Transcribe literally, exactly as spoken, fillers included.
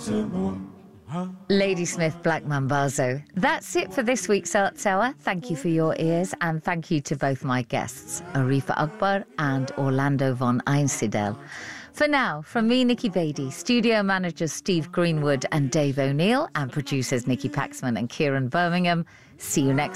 Ladysmith Black Mambazo. That's it for this week's Arts Hour. Thank you for your ears, and thank you to both my guests, Arifa Akbar and Orlando von Einsiedel. For now, from me, Nikki Beattie, studio managers Steve Greenwood and Dave O'Neill, and producers Nikki Paxman and Kieran Birmingham, see you next